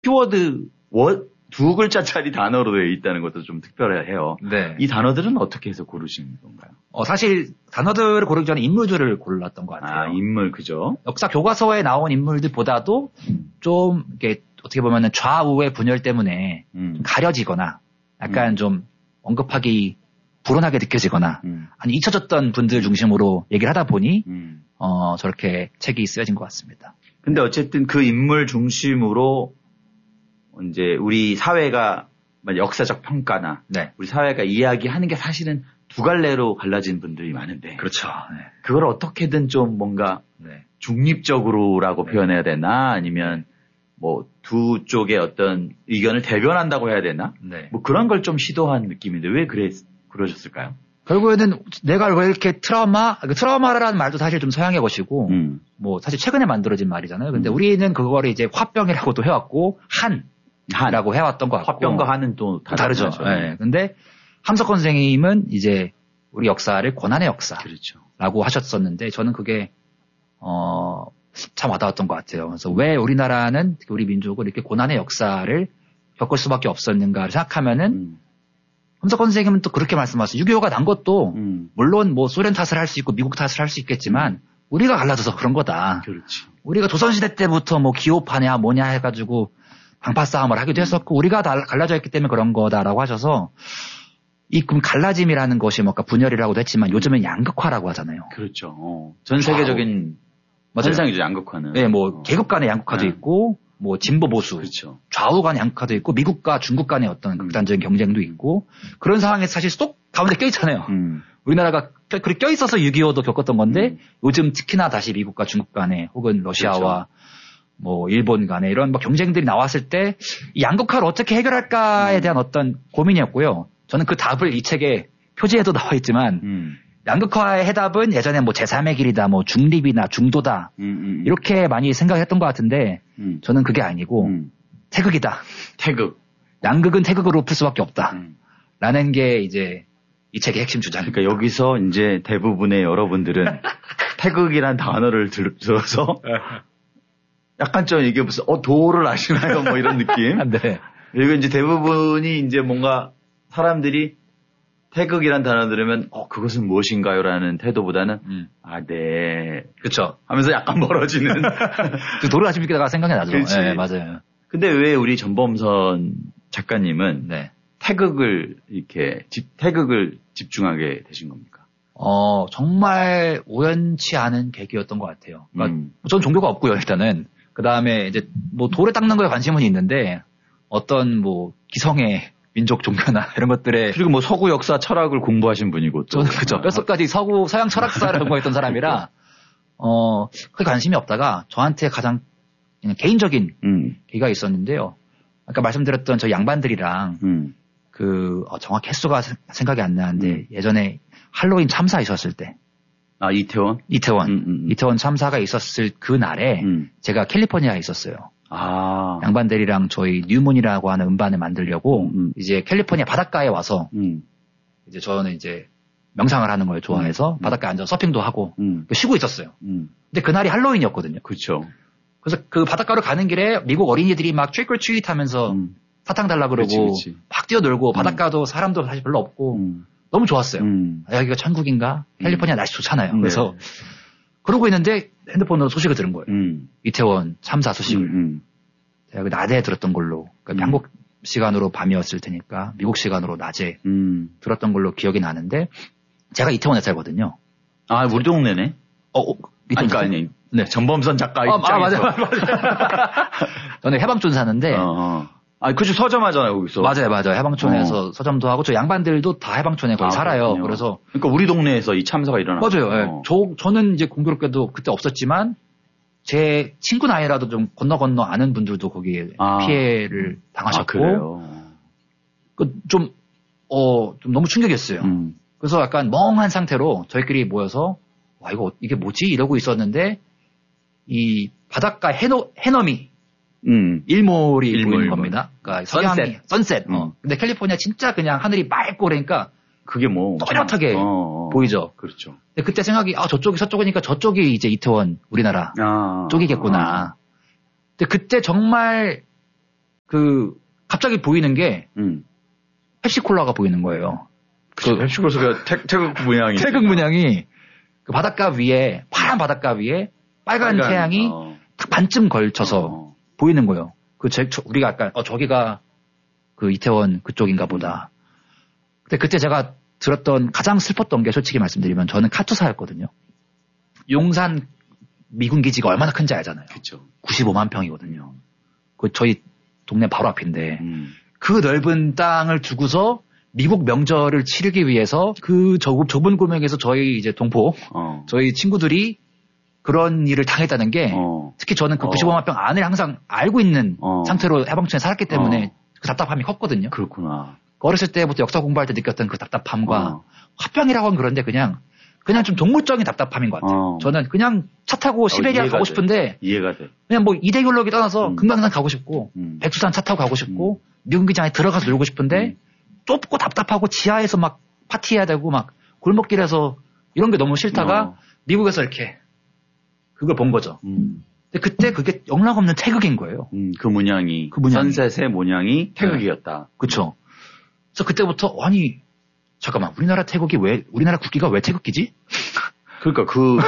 키워드 두 글자짜리 단어로 되어 있다는 것도 좀 특별해요. 네. 이 단어들은 어떻게 해서 고르신 건가요? 사실 단어들을 고르기 전에 인물들을 골랐던 것 같아요. 인물 그죠? 역사 교과서에 나온 인물들보다도 좀 이렇게 어떻게 보면은 좌우의 분열 때문에 좀 가려지거나 약간 좀 언급하기 불온하게 느껴지거나 아니 잊혀졌던 분들 중심으로 얘기를 하다 보니 저렇게 책이 쓰여진 것 같습니다. 근데 어쨌든 그 인물 중심으로 이제 우리 사회가 역사적 평가나 네. 우리 사회가 이야기하는 게 사실은 두 갈래로 갈라진 분들이 많은데 그렇죠. 네. 그걸 어떻게든 좀 뭔가 중립적으로라고 표현해야 되나 아니면 뭐 두 쪽의 어떤 의견을 대변한다고 해야 되나? 뭐 그런 걸 좀 시도한 느낌인데 왜 그러셨을까요? 결국에는 내가 왜 이렇게 트라우마라는 말도 사실 좀 서양의 것이고 뭐 사실 최근에 만들어진 말이잖아요. 근데 우리는 그거를 이제 화병이라고도 해왔고 한이라고 해왔던 것 같고 화병과 한은 또 다르죠. 네. 근데 함석헌 선생님은 이제 우리 역사를 고난의 역사라고 그렇죠. 하셨었는데 저는 그게 참 와닿았던 것 같아요. 그래서 왜 우리나라는 우리 민족은 이렇게 고난의 역사를 겪을 수밖에 없었는가를 생각하면은 함석헌 선생님은 또 그렇게 말씀하셨어요. 6.25가 난 것도 물론 뭐 소련 탓을 할 수 있고 미국 탓을 할 수 있겠지만 우리가 갈라져서 그런 거다. 그렇지. 우리가 조선시대 때부터 뭐 기호파냐 뭐냐 해가지고 방파 싸움을 하기도 했었고 우리가 갈라져 있기 때문에 그런 거다라고 하셔서 그럼 갈라짐이라는 것이 뭔가 분열이라고도 했지만 요즘은 양극화라고 하잖아요. 그렇죠. 전 세계적인 현상이죠, 양극화는. 네, 뭐 계급 간의 양극화도 있고 뭐 진보 보수, 그렇죠. 좌우 간의 양극화도 있고 미국과 중국 간의 어떤 극단적인 경쟁도 있고 그런 상황에서 사실 쏙 가운데 껴있잖아요. 우리나라가 그렇게 껴있어서 6.25도 겪었던 건데 요즘 특히나 다시 미국과 중국 간에 혹은 러시아와 그렇죠. 뭐 일본 간에 이런 뭐 경쟁들이 나왔을 때 이 양극화를 어떻게 해결할까에 대한 어떤 고민이었고요. 저는 그 답을 이 책에 표지에도 나와 있지만 양극화의 해답은 예전에 뭐 제3의 길이다, 뭐 중립이나 중도다 이렇게 많이 생각했던 것 같은데 저는 그게 아니고 태극이다. 태극. 양극은 태극으로 풀 수밖에 없다. 라는 게 이제 이 책의 핵심 주장입니다. 그러니까 여기서 이제 대부분의 여러분들은 태극이란 단어를 들어서 약간 좀 이게 무슨 도를 아시나요? 뭐 이런 느낌. 네. 그리고 이제 대부분이 이제 뭔가 사람들이 태극이란 단어 들으면 그것은 무엇인가요라는 태도보다는 네. 그렇죠. 하면서 약간 멀어지는 그 도를 아십니까 생각이 나죠. 그렇지. 네, 맞아요. 근데 왜 우리 전범선 작가님은 태극을 집중하게 되신 겁니까? 정말 우연치 않은 계기였던 것 같아요. 그러니까 전 종교가 없고요, 일단은. 그 다음에 이제 뭐 돌에 닦는 거에 관심은 있는데 어떤 뭐 기성의 민족 종교나 이런 것들에 그리고 뭐 서구 역사 철학을 공부하신 분이고 또 저는 그죠 뼛속까지 서양 철학사를 공부했던 사람이라 크게 관심이 없다가 저한테 가장 그냥 개인적인 계기가 있었는데요. 아까 말씀드렸던 저 양반들이랑 정확히 횟수가 생각이 안 나는데 예전에 할로윈 참사 있었을 때 이태원 참사가 있었을 그 날에 제가 캘리포니아에 있었어요. 양반들이랑 저희 뉴문이라고 하는 음반을 만들려고 이제 캘리포니아 바닷가에 와서 이제 저는 이제 명상을 하는 걸 좋아해서 바닷가에 앉아서 서핑도 하고 쉬고 있었어요. 근데 그날이 할로윈이었거든요. 그렇죠. 그래서 그 바닷가로 가는 길에 미국 어린이들이 막 트릭 or 트윗 하면서 사탕 달라 그러고 막 뛰어놀고 바닷가도 사람도 사실 별로 없고 너무 좋았어요. 여기가 천국인가? 캘리포니아 날씨 좋잖아요. 그래서 그러고 있는데 핸드폰으로 소식을 들은 거예요. 이태원 참사 소식을. 제가 그 낮에 들었던 걸로, 그러니까 한국 시간으로 밤이었을 테니까 미국 시간으로 낮에 들었던 걸로 기억이 나는데 제가 이태원에 살거든요. 우리 동네네. 이태원 네, 전범선 작가 입장에서. 맞아요. 저는 해방촌 사는데. 그죠 서점하잖아요 거기서. 맞아요. 해방촌에서 서점도 하고 저 양반들도 다 해방촌에 거의 살아요. 그래서 그러니까 우리 동네에서 이 참사가 일어났어요. 맞아요. 저는 이제 공교롭게도 그때 없었지만 제 친구 나이라도 좀 건너 아는 분들도 거기에 피해를 당하셨고. 그래요. 좀 너무 충격이었어요. 그래서 약간 멍한 상태로 저희끼리 모여서 이게 뭐지? 이러고 있었는데 이 바닷가 해넘이 일몰이 보이는 겁니다. 그러니까 선셋. 근데 캘리포니아 진짜 그냥 하늘이 맑고 그러니까 그게 뭐 또렷하게 보이죠. 그렇죠. 근데 그때 생각이 저쪽이 서쪽이니까 저쪽이 이제 이태원 우리나라 쪽이겠구나. 근데 그때 정말 갑자기 보이는 게, 펩시콜라가 보이는 거예요. 펩시콜라가 태극 문양이. 태극 문양이, 그 바닷가 위에, 파란 바닷가 위에, 빨간 태양이 딱 반쯤 걸쳐서 보이는 거예요. 우리가 아까, 저기가 그 이태원 그쪽인가 보다. 근데 그때 제가 들었던 가장 슬펐던 게 솔직히 말씀드리면 저는 카투사였거든요. 용산 미군 기지가 얼마나 큰지 알잖아요. 그렇죠. 95만 평이거든요. 그 저희 동네 바로 앞인데 그 넓은 땅을 두고서 미국 명절을 치르기 위해서 그 좁은 구멍에서 저희 이제 동포, 저희 친구들이 그런 일을 당했다는 게 특히 저는 그 95만 평 안을 항상 알고 있는 상태로 해방촌에 살았기 때문에 그 답답함이 컸거든요. 그렇구나. 어렸을 때부터 역사 공부할 때 느꼈던 그 답답함과 화병이라고 하면 그런데 그냥 좀 동물적인 답답함인 것 같아요. 저는 그냥 차 타고 시베리아 가고 싶은데 이해가 돼. 그냥 뭐 이대결로기 떠나서 금강산 가고 싶고 백두산 차 타고 가고 싶고 미군 기장에 들어가서 놀고 싶은데 좁고 답답하고 지하에서 막 파티해야 되고 막 골목길에서 이런 게 너무 싫다가 미국에서 이렇게 그걸 본 거죠. 근데 그때 그게 영락없는 태극인 거예요. 그 문양이. 선셋의 문양이 태극이었다. 그렇죠. 그래서 그때부터 아니 잠깐만 우리나라 국기가 왜 태극기지? 그러니까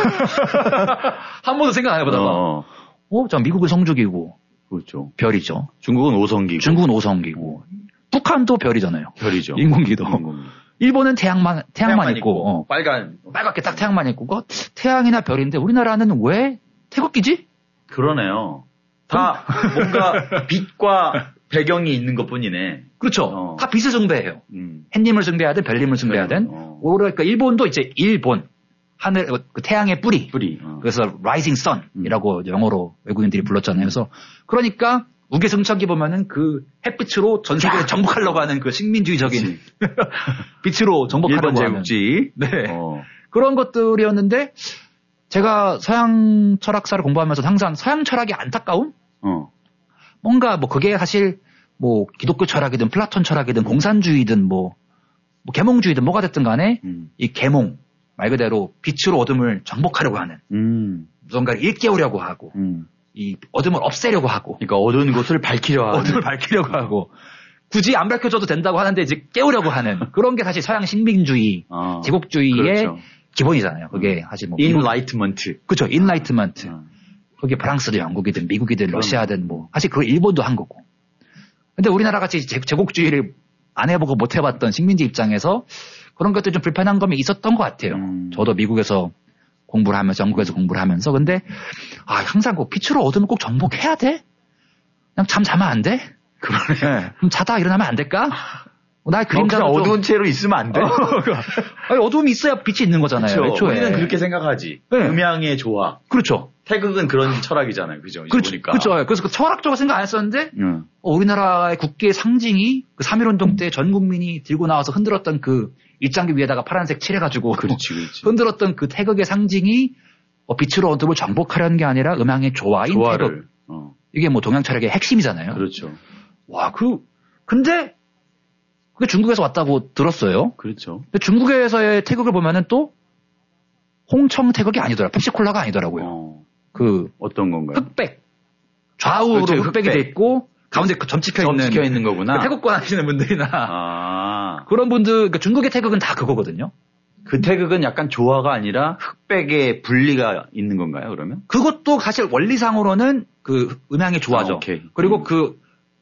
한 번도 생각 안 해보다가 자 미국은 성주기고 그렇죠. 별이죠. 중국은 오성기고 북한도 별이잖아요. 별이죠. 인공기도. 일본은 태양만 있고 빨갛게 딱 태양만 있고 태양이나 별인데 우리나라는 왜 태극기지? 그러네요. 다 뭔가 빛과 배경이 있는 것뿐이네. 그렇죠. 다 빛을 숭배해요. 햇님을 숭배하든 별님을 숭배하든. 그러니까 일본도 이제 일본 하늘 그 태양의 뿌리. 그래서 Rising Sun이라고 영어로 외국인들이 불렀잖아요. 그래서 그러니까 우계승천기 보면은 그 햇빛으로 전 세계를 정복하려고 하는 그 식민주의적인 빛으로 정복하려고 하는. 제국주의. 네. 그런 것들이었는데 제가 서양 철학사를 공부하면서 항상 서양 철학의 안타까움? 뭔가 뭐 그게 사실 뭐 기독교 철학이든 플라톤 철학이든 공산주의든 뭐 계몽주의든 뭐가 됐든 간에 이 계몽 말 그대로 빛으로 어둠을 정복하려고 하는 무언가를 일깨우려고 하고 이 어둠을 없애려고 하고 그러니까 어두운 곳을 어둠을 밝히려고 하고 굳이 안 밝혀줘도 된다고 하는데 이제 깨우려고 하는 그런 게 사실 서양 식민주의 제국주의의 그렇죠. 기본이잖아요. 그게 사실 뭐 인라이트먼트. 그렇죠. 인라이트먼트. 그게 프랑스든 영국이든 미국이든 러시아든 뭐 사실 그거 일본도 한 거고. 근데 우리나라 같이 제국주의를 안 해보고 못 해봤던 식민지 입장에서 그런 것들 좀 불편한 점이 있었던 것 같아요. 저도 미국에서 공부를 하면서 영국에서 공부를 하면서 근데 항상 꼭 빛으로 어둠을 꼭 정복해야 돼? 그냥 자면 안 돼? 그러네. 그럼 자다 일어나면 안 될까? 나 그림자가 어두운 채로 있으면 안 돼? 아니, 어두움이 있어야 빛이 있는 거잖아요. 그렇죠. 애초에. 우리는 그렇게 생각하지. 네. 음양의 조화. 그렇죠. 태극은 그런 철학이잖아요. 그죠? 그렇죠. 그래서 그 철학적으로 생각 안 했었는데 우리나라의 국기의 상징이 그 3.1운동 때 전 국민이 들고 나와서 흔들었던 그 일장기 위에다가 파란색 칠해가지고 그렇지. 흔들었던 그 태극의 상징이 빛으로 어둠을 정복하려는 게 아니라 음양의 조화인 태극. 이게 뭐 동양 철학의 핵심이잖아요. 그렇죠. 근데 그게 중국에서 왔다고 들었어요. 그렇죠. 근데 중국에서의 태극을 보면은 또 홍청 태극이 아니더라. 펩시콜라가 아니더라고요. 어떤 건가요? 흑백. 좌우로 그렇죠, 흑백이 돼 있고 가운데 점 찍혀 있는 거구나. 그 태극권 하시는 분들이나 그런 분들 그러니까 중국의 태극은 다 그거거든요. 그 태극은 약간 조화가 아니라 흑백의 분리가 있는 건가요? 그러면? 그것도 사실 원리상으로는 그 음양의 조화죠. 그리고 그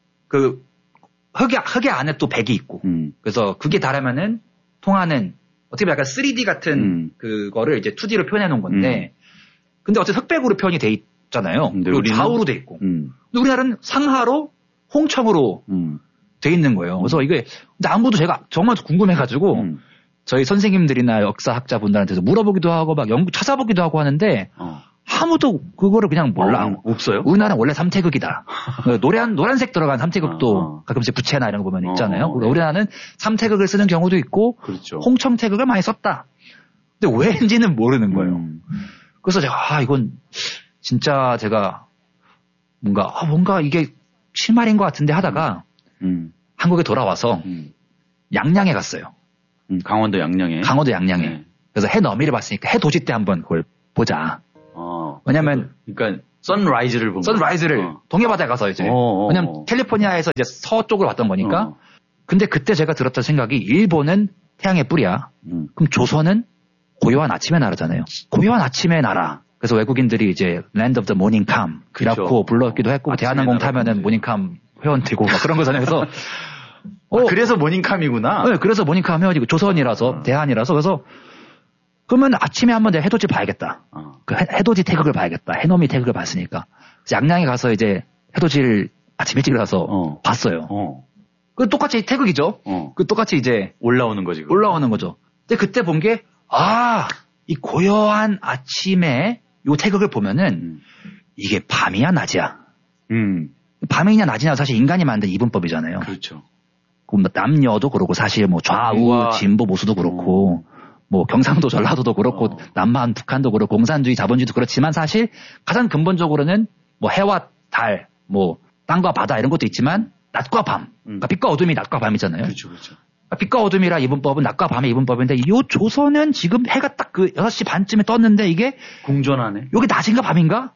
흑의 안에 또 백이 있고. 그래서 그게 다르면은 통하는 어떻게 보면 약간 3D 같은 그거를 이제 2D로 표현해 놓은 건데 근데 어쨌든 흑백으로 표현이 돼 있잖아요. 그리고 좌우로 돼 있고. 근데 우리나라는 상하로 홍청으로 돼 있는 거예요. 그래서 이게 근데 아무도 제가 정말 궁금해가지고 저희 선생님들이나 역사학자 분들한테도 물어보기도 하고 막 연구 찾아보기도 하고 하는데 아무도 그거를 그냥 몰라. 없어요? 우리나라는 원래 삼태극이다. 노란색 들어간 삼태극도 가끔씩 부채나 이런 거 보면 있잖아요. 우리나라는 삼태극을 쓰는 경우도 있고 그렇죠. 홍청태극을 많이 썼다. 근데 왜인지는 모르는 거예요. 그래서 제가 이건 진짜 제가 뭔가 이게 실말인 것 같은데 하다가 한국에 돌아와서 양양에 갔어요. 강원도 양양에. 네. 그래서 해 너미를 봤으니까 해 도지 때 한번 그걸 보자. 왜냐면 그러니까 선라이즈를 본 선라이즈를 동해바다에 가서 이제 왜냐면 캘리포니아에서 이제 서쪽으로 왔던 거니까. 근데 그때 제가 들었던 생각이 일본은 태양의 뿔이야. 그럼 조선은 고요한 아침의 나라잖아요. 고요한 아침의 나라. 그래서 외국인들이 이제 Land of the Morning Calm이라고 불렀기도 했고 대한항공 타면은 모닝캄 회원 되고 막 그런 거잖아요. 그래서 그래서 모닝캄이구나. 네, 그래서 모닝캄 회원이고 조선이라서 대한이라서 그래서 그러면 아침에 한번 내가 해돋이 봐야겠다. 그 해돋이 태극을 봐야겠다. 해넘이 태극을 봤으니까. 그래서 양양에 가서 이제 해돋이를 아침 일찍 일어나서 봤어요. 그 똑같이 태극이죠. 그 똑같이 이제 올라오는 거지. 올라오는 거죠. 근데 그때 본 게 이 고요한 아침에 요 태극을 보면은 이게 밤이야 낮이야. 밤이냐 낮이냐 사실 인간이 만든 이분법이잖아요. 그렇죠. 뭐 남녀도 그렇고 사실 뭐 좌우 진보 보수도 그렇고 뭐 경상도 전라도도 그렇고 남한 북한도 그렇고 공산주의 자본주의도 그렇지만 사실 가장 근본적으로는 뭐 해와 달, 뭐 땅과 바다 이런 것도 있지만 낮과 밤, 그러니까 빛과 어둠이 낮과 밤이잖아요. 그렇죠, 그렇죠. 빛과 어둠이라 이분법은 낮과 밤의 이분법인데 요 조선은 지금 해가 딱 그 6시 반쯤에 떴는데 이게 공존하네. 여기 낮인가 밤인가?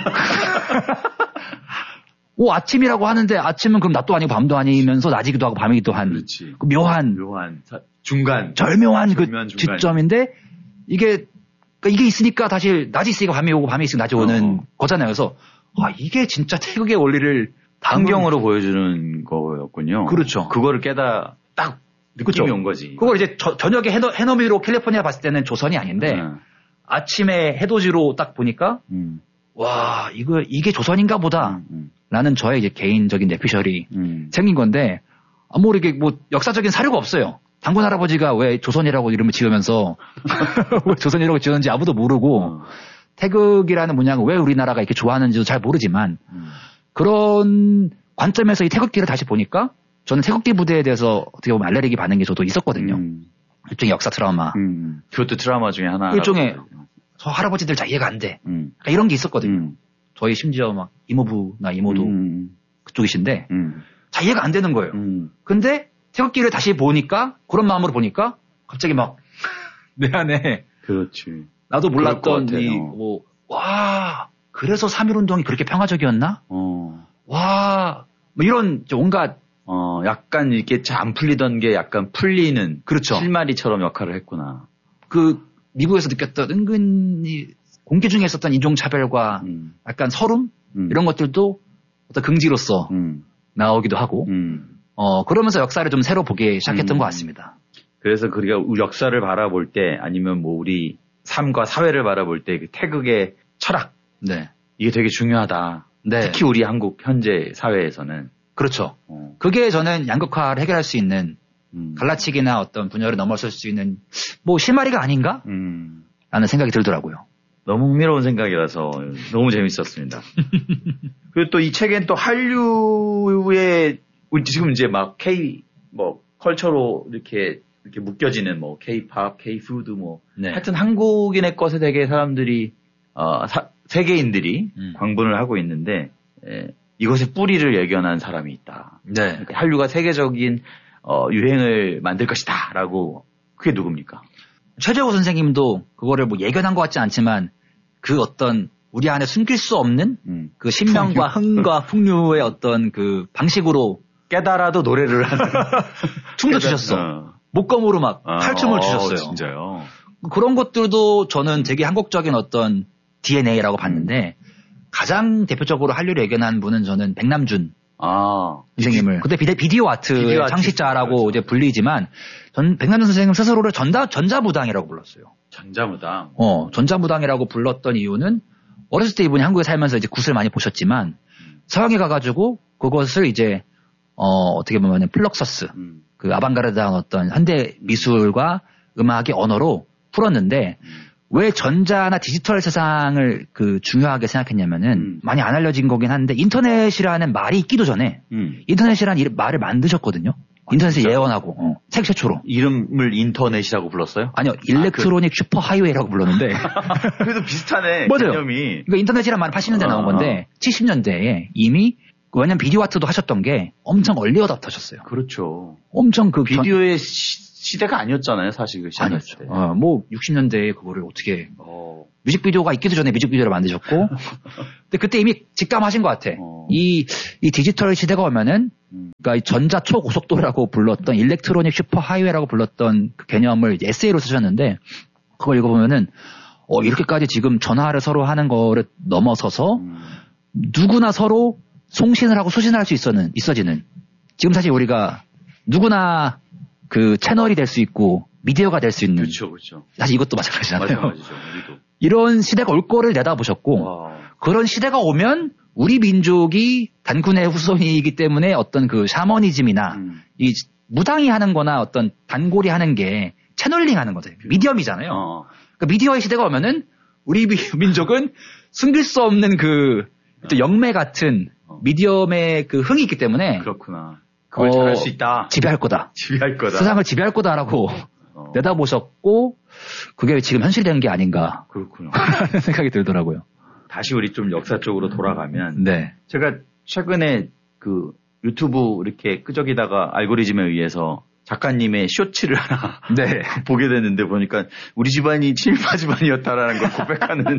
아침이라고 하는데 아침은 그럼 낮도 아니고 밤도 아니면서 낮이기도 하고 밤이기도 한 그렇지. 그 묘한 중간 절묘한 그 지점인데 이게 있으니까 사실 낮이 있으니까 밤이 오고 밤이 있으니까 낮이 오는 거잖아요. 그래서 이게 진짜 태극의 원리를 환경으로 보여주는 거였군요. 그렇죠. 그거를 깨다 딱 느낌이 온 거지. 그걸 이제 저녁에 해넘이로 캘리포니아 봤을 때는 조선이 아닌데 아침에 해돋이로 딱 보니까 와 이게 조선인가 보다 라는 저의 이제 개인적인 뇌피셜이 생긴 건데 모르게 뭐 역사적인 사료가 없어요. 장군 할아버지가 왜 조선이라고 이름을 지으면서 왜 조선이라고 지었는지 아무도 모르고 태극이라는 문양을 왜 우리나라가 이렇게 좋아하는지도 잘 모르지만 그런 관점에서 이 태극기를 다시 보니까 저는 태극기 부대에 대해서 어떻게 보면 알레르기 반응이 저도 있었거든요. 일종의 역사 트라우마. 그것도 트라우마 중에 하나. 일종의 저 할아버지들 잘 이해가 안 돼. 그러니까 이런 게 있었거든요. 저희 심지어 막 이모부나 이모도 그쪽이신데 잘 이해가 안 되는 거예요. 근데 태극기를 다시 보니까 그런 마음으로 보니까 갑자기 막 내 안에 그렇지. 나도 몰랐던 그래서 3.1운동이 그렇게 평화적이었나? 와, 뭐 이런 온갖 약간 이렇게 잘 안 풀리던 게 약간 풀리는 그렇죠. 실마리처럼 역할을 했구나. 그 미국에서 느꼈던 은근히 공개 중에 있었던 인종차별과 약간 서름 이런 것들도 어떤 긍지로서 나오기도 하고 그러면서 역사를 좀 새로 보기 시작했던 것 같습니다. 그래서 우리가 역사를 바라볼 때 아니면 뭐 우리 삶과 사회를 바라볼 때 그 태극의 철학 이게 되게 중요하다. 특히 우리 한국 현재 사회에서는 그렇죠. 그게 저는 양극화를 해결할 수 있는 갈라치기나 어떤 분열을 넘어설 수 있는 뭐 실마리가 아닌가? 라는 생각이 들더라고요. 너무 흥미로운 생각이라서 너무 재밌었습니다. 그리고 또 이 책엔 또 한류의 우리 지금 이제 막 컬처로 이렇게 묶여지는 뭐 K-팝, K-푸드 하여튼 한국인의 것에 되게 사람들이 세계인들이 광분을 하고 있는데 이것의 뿌리를 예견한 사람이 있다. 그러니까 한류가 세계적인 유행을 만들 것이다라고 그게 누굽니까? 최재호 선생님도 그거를 뭐 예견한 것 같지 않지만 그 어떤 우리 안에 숨길 수 없는 그 신명과 흥과 풍류의 어떤 그 방식으로 깨달아도 노래를 하는 춤도 주셨어. 목검으로 막 탈춤을 주셨어요. 진짜요? 그런 것들도 저는 되게 한국적인 어떤 DNA라고 봤는데 가장 대표적으로 한류를 예견한 분은 저는 백남준 선생님을 그때 비디오 아트 창시자라고 이제 불리지만 백남준 선생님 스스로를 전자무당이라고 불렀어요. 전자무당. 전자무당이라고 불렀던 이유는 어렸을 때 이분이 한국에 살면서 이제 굿을 많이 보셨지만 서양에 가가지고 그것을 이제 어떻게 보면 플럭서스 그 아방가르드한 어떤 현대 미술과 음악의 언어로 풀었는데 왜 전자나 디지털 세상을 그 중요하게 생각했냐면은 많이 안 알려진 거긴 한데 인터넷이라는 말이 있기도 전에 인터넷이라는 말을 만드셨거든요. 인터넷을 예언하고 책 최초로. 이름을 인터넷이라고 불렀어요? 아니요. 일렉트로닉 슈퍼 하이웨이라고 불렀는데. 그래도 비슷하네. 맞아요. 개념이. 그러니까 인터넷이란 말은 80년대에 나온 건데 70년대에 이미 왜냐면 비디오 아트도 하셨던 게 엄청 얼리 어답터셨어요. 그렇죠. 엄청 그 비디오의 시대가 아니었잖아요, 사실 그 아니었죠. 뭐 60년대에 그거를 어떻게 뮤직비디오가 있기도 전에 뮤직비디오를 만드셨고 근데 그때 이미 직감하신 것 같아. 이 디지털 시대가 오면은 그러니까 전자 초고속도라고 불렀던 일렉트로닉 슈퍼 하이웨이라고 불렀던 그 개념을 에세이로 쓰셨는데 그걸 읽어보면은 이렇게까지 지금 전화를 서로 하는 거를 넘어서서 누구나 서로 송신을 하고 수신을 할 수 있어지는 지금 사실 우리가 누구나 그 채널이 될 수 있고 미디어가 될 수 있는 그렇죠. 사실 이것도 마찬가지잖아요. 마찬가지죠. 우리도. 이런 시대가 올 거를 내다보셨고 그런 시대가 오면 우리 민족이 단군의 후손이기 때문에 어떤 그 샤머니즘이나 이 무당이 하는 거나 어떤 단골이 하는 게 채널링 하는 거죠. 미디엄이잖아요. 그러니까 미디어의 시대가 오면은 우리 민족은 숨길 수 없는 그 또 영매 같은 미디엄의 그 흥이 있기 때문에 그렇구나. 그걸 잘할 수 있다. 지배할 거다. 세상을 지배할 거다라고 내다보셨고 그게 지금 현실된 게 아닌가. 그렇군요. 라는 생각이 들더라고요. 다시 우리 좀 역사 쪽으로 돌아가면 네. 제가 최근에 그 유튜브 이렇게 끄적이다가 알고리즘에 의해서 작가님의 쇼츠를 하나 네. 보게 됐는데 보니까 우리 집안이 친일파 집안이었다라는 걸 고백하는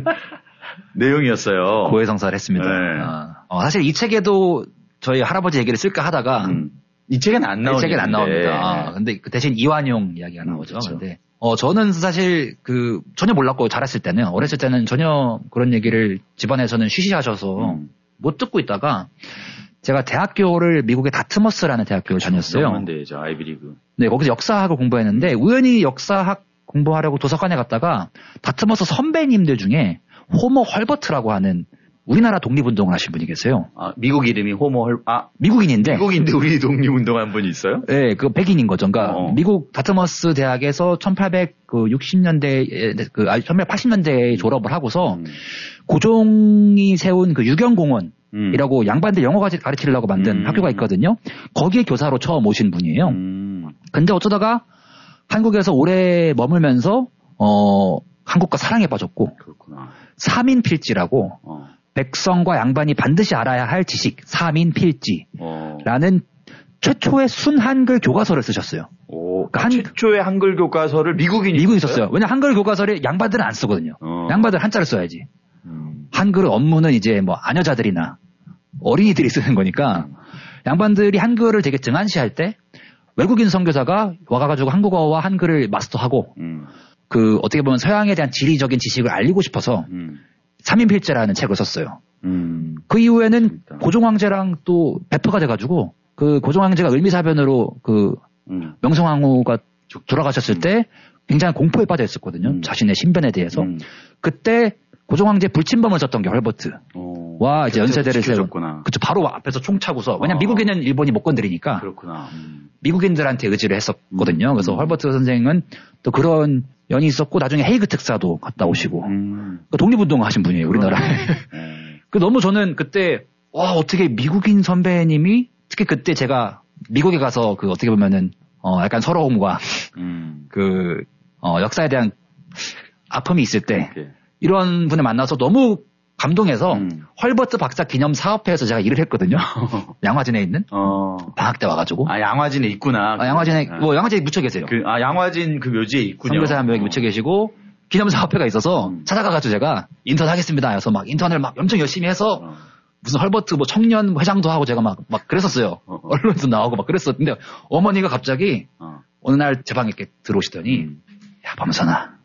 내용이었어요. 고해성사를 했습니다. 네. 사실 이 책에도 저희 할아버지 얘기를 쓸까 하다가 이 책엔 안 나오는데. 이 책엔 안 나옵니다. 근데 그 대신 이완용 이야기가 나오죠. 그렇죠. 근데 저는 사실 그 전혀 몰랐고 자랐을 때는 어렸을 때는 전혀 그런 얘기를 집안에서는 쉬쉬하셔서 못 듣고 있다가 제가 대학교를 미국의 다트머스라는 대학교를 다녔어요. 영문대죠, 아이비리그. 네, 거기서 역사학을 공부했는데 우연히 역사학 공부하려고 도서관에 갔다가 다트머스 선배님들 중에 호머 헐버트라고 하는 우리나라 독립운동을 하신 분이 계세요. 미국 이름이 미국인인데. 미국인데 우리 독립운동한 분이 있어요? 네, 그 백인인 거죠. 그러니까 미국 다트머스 대학에서 1880년대, 1880년대에 졸업을 하고서 고종이 세운 그 유경공원이라고 양반들 영어 가르치려고 만든 학교가 있거든요. 거기에 교사로 처음 오신 분이에요. 근데 어쩌다가 한국에서 오래 머물면서, 한국과 사랑에 빠졌고. 그렇구나. 사민필지라고 백성과 양반이 반드시 알아야 할 지식 사민필지라는 최초의 순한글 교과서를 쓰셨어요. 그러니까 최초의 한글 교과서를 미국인이 썼어요. 왜냐 한글 교과서를 양반들은 안 쓰거든요. 양반들은 한자를 써야지. 한글의 업무는 이제 뭐 아녀자들이나 어린이들이 쓰는 거니까 양반들이 한글을 되게 등한시할 때 외국인 선교사가 와가지고 한국어와 한글을 마스터하고 그 어떻게 보면 서양에 대한 지리적인 지식을 알리고 싶어서 삼인필제라는 책을 썼어요. 그 이후에는 고종황제랑 또 배포가 돼가지고 그 고종황제가 을미사변으로 그 명성황후가 돌아가셨을 때 굉장히 공포에 빠져 있었거든요. 자신의 신변에 대해서. 그때 고종황제 불침범을 썼던 게 헐버트와 이제 연세대를 세운. 그쵸, 바로 앞에서 총 차고서. 왜냐면 미국에는 일본이 못 건드리니까. 그렇구나. 미국인들한테 의지를 했었거든요. 그래서 헐버트 선생은 또 그런 연이 있었고 나중에 헤이그 특사도 갔다 오시고 그 독립운동 하신 분이에요 우리나라에. 그 너무 저는 그때 어떻게 미국인 선배님이 특히 그때 제가 미국에 가서 그 어떻게 보면은 약간 서러움과 그 역사에 대한 아픔이 있을 때 이런 분을 만나서 너무 감동해서 헐버트 박사 기념 사업회에서 제가 일을 했거든요. 양화진에 있는 방학 때 와가지고. 양화진에 있구나. 양화진에 양화진에 묻혀 계세요. 양화진 그 묘지에 있군요. 선교사 한 명이 묻혀 계시고 기념 사업회가 있어서 찾아가가지고 제가 인턴하겠습니다. 그래서 막 인턴을 막 엄청 열심히 해서 무슨 헐버트 뭐 청년 회장도 하고 제가 막 그랬었어요. 언론에도 나오고 막 그랬었는데 어머니가 갑자기 어느 날 제 방에 이렇게 들어오시더니 야 범선아.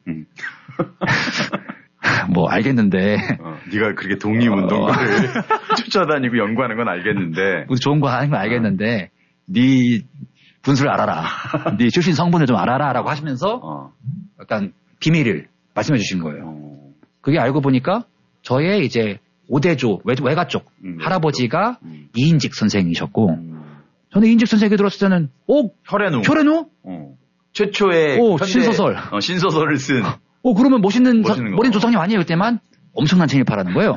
뭐 알겠는데 네가 그렇게 독립운동가를 쫓아다니고 연구하는 건 알겠는데 좋은 거 하는 건 알겠는데 네 분수를 알아라. 네 출신 성분을 좀 알아라라고 하시면서 약간 비밀을 말씀해 주신 거예요. 그게 알고 보니까 저의 이제 오대조 외가 쪽 할아버지가 이인직 선생이셨고 저는 이인직 선생이 들었을 때는 혈애누? 최초의 신소설 신소설을 쓴 그러면 멋있는 조상님 아니에요. 그때만 엄청난 친일파라는 거예요.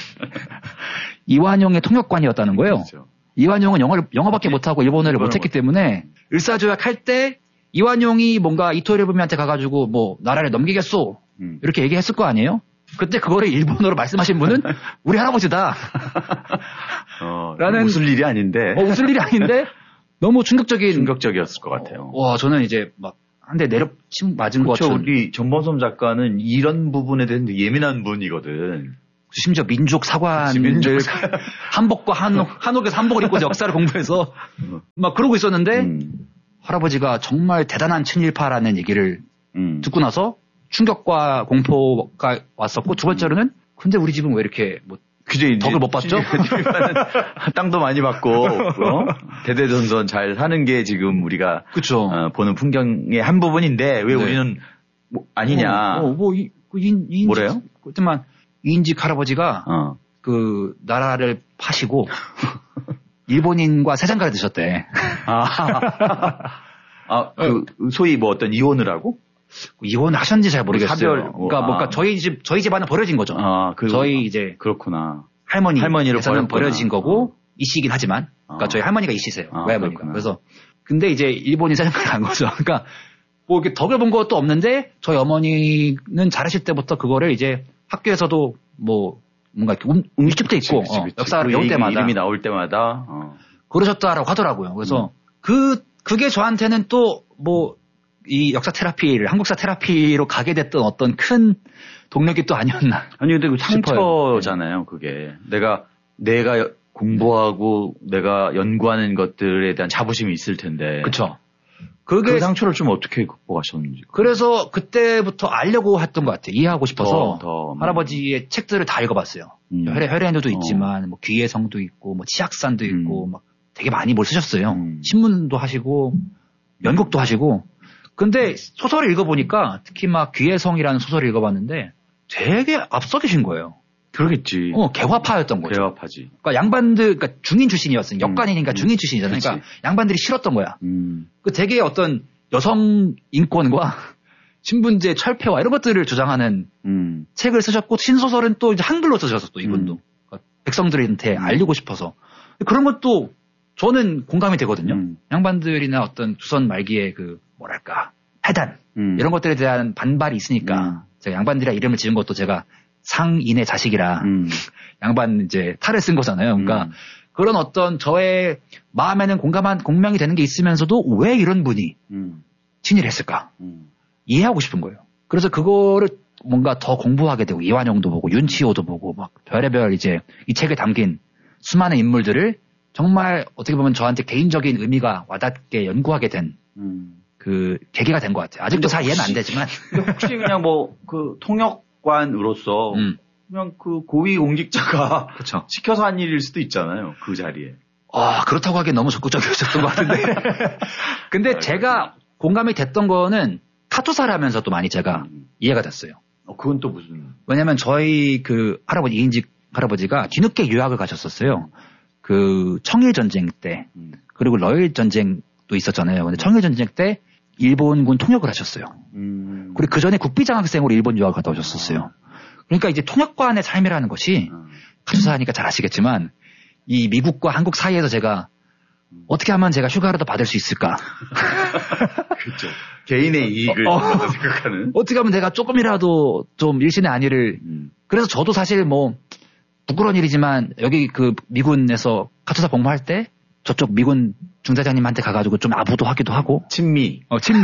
이완용의 통역관이었다는 거예요. 그렇죠. 이완용은 영어밖에 못하고 일본어를 못했기 때문에 을사조약 할 때 이완용이 뭔가 이토리부미한테 가가지고 뭐 나라를 넘기겠소 이렇게 얘기했을 거 아니에요. 그때 그거를 일본어로 말씀하신 분은 우리 할아버지다. 라는. 웃을 일이 아닌데. 웃을 일이 아닌데 너무 충격적이었을 것 같아요. 와, 저는 이제 막 한 대 맞은 것 같은. 우리 전범섬 작가는 이런 부분에 대해서 예민한 분이거든. 심지어 민족 사관을 한복과 한옥에서 한복을 입고 역사를 공부해서 막 그러고 있었는데 할아버지가 정말 대단한 친일파라는 얘기를 듣고 나서 충격과 공포가 왔었고 두 번째로는 근데 우리 집은 왜 이렇게 뭐 덕을 못 봤죠? 땅도 많이 받고 대대손손 잘 사는 게 지금 우리가 보는 풍경의 한 부분인데 왜 우리는 뭐 아니냐? 뭐래요? 그렇지만 이인직 할아버지가 그 나라를 파시고 일본인과 세장가를 드셨대. 그 소위 뭐 어떤 이혼을 하고? 이혼 하셨는지 잘 모르겠어요. 그러니까 저희 집안은 버려진 거죠. 저희 이제 그렇구나. 할머니를 버려진 거고 이씨이긴 하지만, 그러니까 저희 할머니가 이씨세요. 외할머니가. 그래서 근데 이제 일본인 세장가를 간 거죠. 그러니까 뭐 이렇게 덕을 본 것도 없는데 저희 어머니는 자라실 때부터 그거를 이제 학교에서도 뭐 뭔가 일집도 있고 그치. 역사를 배울 때마다 이름이 나올 때마다 그러셨다라고 하더라고요. 그래서 그게 저한테는 또 뭐 이 역사 테라피를 한국사 테라피로 가게 됐던 어떤 큰 동력이 또 아니었나. 아니 근데 그 상처잖아요. 그게 내가 공부하고 내가 연구하는 것들에 대한 자부심이 있을 텐데. 그렇죠. 그 상처를 좀 어떻게 극복하셨는지. 그래서 그때부터 알려고 했던 것 같아요. 이해하고 싶어서 할아버지의 책들을 다 읽어봤어요. 혈연도도 있지만 뭐 귀의 성도 있고 뭐 치악산도 있고 막 되게 많이 뭘 쓰셨어요. 신문도 하시고 연극도 하시고. 근데 소설을 읽어보니까 특히 막 귀의 성이라는 소설을 읽어봤는데 되게 앞서 계신 거예요. 그러겠지. 개화파였던 거죠. 개화파지. 그러니까 양반들, 그러니까 중인 출신이었으니까 역관이니까 중인 출신이잖아요. 그러니까 양반들이 싫었던 거야. 그 되게 어떤 여성 인권과 신분제 철폐와 이런 것들을 주장하는 책을 쓰셨고 신소설은 또 이제 한글로 쓰셔서 또 이분도 그러니까 백성들한테 알리고 싶어서 그런 것도 저는 공감이 되거든요. 양반들이나 어떤 조선 말기의 그 뭐랄까 패단 이런 것들에 대한 반발이 있으니까 제가 양반들이라 이름을 지은 것도 제가 상인의 자식이라 양반 이제 탈을 쓴 거잖아요. 그러니까 그런 어떤 저의 마음에는 공명이 되는 게 있으면서도 왜 이런 분이 친일을 했을까 이해하고 싶은 거예요. 그래서 그거를 뭔가 더 공부하게 되고 이완용도 보고 윤치호도 보고 막 별의별 이제 이 책에 담긴 수많은 인물들을 정말 어떻게 보면 저한테 개인적인 의미가 와닿게 연구하게 된 그 계기가 된 것 같아요. 아직도 잘 이해는 안 되지만 혹시 그냥 뭐 그 통역관으로서 그냥 그 고위 공직자가 그쵸. 시켜서 한 일일 수도 있잖아요. 그 자리에. 그렇다고 하기엔 너무 적극적이었던 것 같은데. 근데 제가 공감이 됐던 거는 카투사를 하면서 또 많이 제가 이해가 됐어요. 그건 또 무슨? 왜냐면 저희 그 할아버지, 이인직 할아버지가 뒤늦게 유학을 가셨었어요. 그 청일전쟁 때. 그리고 러일전쟁도 있었잖아요. 근데 청일전쟁 때 일본군 통역을 하셨어요. 그리고 그 전에 국비장학생으로 일본 유학을 갔다 오셨었어요. 그러니까 이제 통역관의 삶이라는 것이 카투사 하니까 잘 아시겠지만 이 미국과 한국 사이에서 제가 어떻게 하면 제가 휴가를 더 받을 수 있을까? 그렇죠. 개인의 이익을 생각하는. 어떻게 하면 내가 조금이라도 좀 일신의 안위를. 그래서 저도 사실 뭐 부끄러운 일이지만 여기 그 미군에서 카투사 복무할 때 저쪽 미군 중대장님한테 가가지고 좀 아부도 하기도 하고. 친미.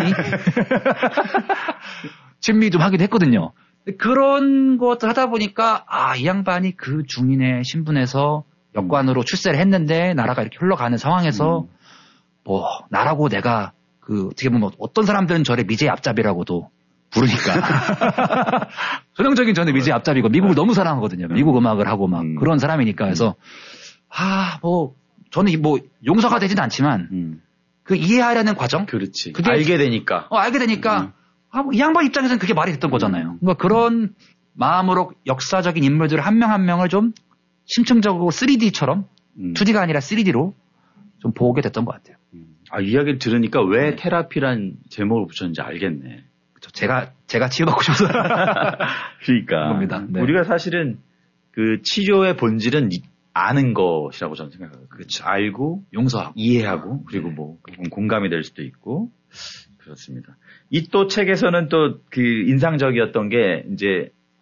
친미 좀 하기도 했거든요. 그런 것들 하다 보니까 이 양반이 그 중인의 신분에서 역관으로 출세를 했는데 나라가 이렇게 흘러가는 상황에서 뭐 나라고 내가 그 어떻게 보면 어떤 사람들은 저를 미제의 앞잡이라고도 부르니까 전형적인 저는 미제의 앞잡이고 미국을 너무 사랑하거든요. 미국 음악을 하고 막 그런 사람이니까 그래서 뭐 저는 뭐 용서가 되진 않지만 그 이해하려는 과정 그렇지. 그게 알게 되니까 뭐 이 양반 입장에서는 그게 말이 됐던 거잖아요. 그러니까 그런 마음으로 역사적인 인물들 한 명 한 명을 좀 심층적으로 3D처럼 2D가 아니라 3D로 좀 보게 됐던 것 같아요. 이야기를 들으니까 왜 테라피란 제목을 붙였는지 알겠네. 그렇죠. 제가 치유받고 싶어서. 그러니까. 겁니다. 네. 우리가 사실은 그 치료의 본질은 아는 것이라고 저는 생각해요. 그렇죠. 알고, 용서하고, 이해하고, 그리고 뭐 공감이 될 수도 있고. 그렇습니다. 이 또 책에서는 또 그 인상적이었던 게 이제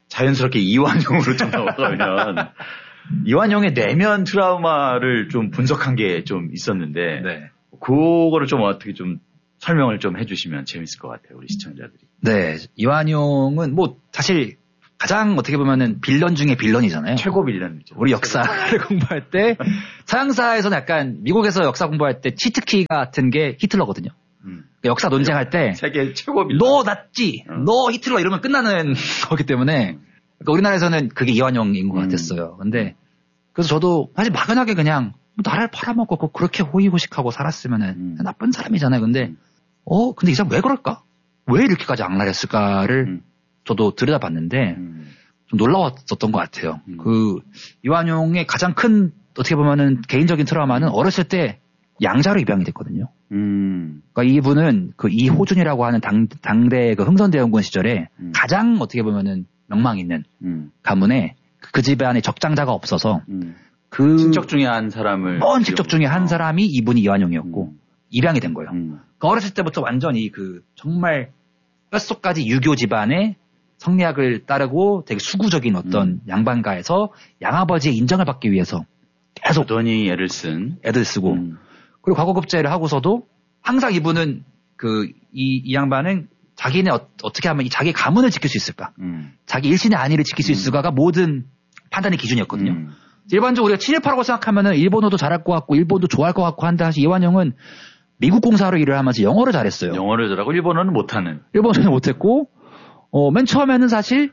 자연스럽게 이완용으로 좀 넘어가면 이완용의 내면 트라우마를 좀 분석한 게 좀 있었는데 네. 그거를 좀 어떻게 좀 설명을 좀 해주시면 재밌을 것 같아요. 우리 시청자들이. 네. 이완용은 뭐 사실 가장 어떻게 보면은 빌런 중에 빌런이잖아요. 최고 빌런이죠. 우리 역사를 공부할 때 서양사에서는 약간 미국에서 역사 공부할 때 치트키 같은 게 히틀러거든요. 그러니까 역사 논쟁할 때 세계 최고 빌런. 너 낫지, 너 히틀러 이러면 끝나는 거기 때문에 그러니까 우리나라에서는 그게 이완용인 것 같았어요. 근데 그래서 저도 사실 막연하게 그냥 나라를 팔아먹고 그렇게 호의호식하고 살았으면은 나쁜 사람이잖아요. 근데 근데 이 사람 왜 그럴까? 왜 이렇게까지 악랄했을까를 저도 들여다봤는데 좀 놀라웠었던 것 같아요. 그 이완용의 가장 큰 어떻게 보면은 개인적인 트라우마는 어렸을 때 양자로 입양이 됐거든요. 그러니까 이분은 그 이호준이라고 하는 당대 그 흥선대원군 시절에 가장 어떻게 보면은 명망 있는 가문에 그 집안에 적장자가 없어서 그 친척 중에 한 사람을 먼 친척 중에 한 사람이 이분이 이완용이었고 입양이 된 거예요. 그러니까 어렸을 때부터 완전히 그 정말 뼛속까지 유교 집안의 성리학을 따르고 되게 수구적인 어떤 양반가에서 양아버지의 인정을 받기 위해서 계속 여전히 애를 쓰고 그리고 과거급제를 하고서도 항상 이분은 이 양반은 자기네 어떻게 하면 자기 가문을 지킬 수 있을까? 자기 일신의 안위를 지킬 수 있을까가 모든 판단의 기준이었거든요. 일반적으로 우리가 친일파라고 생각하면은 일본어도 잘할 것 같고 일본도 좋아할 것 같고 한데 사실 이완용은 미국 공사로 일을 하면서 영어를 잘했어요. 영어를 잘하고 일본어는 못하는. 일본어는 못했고 맨 처음에는 사실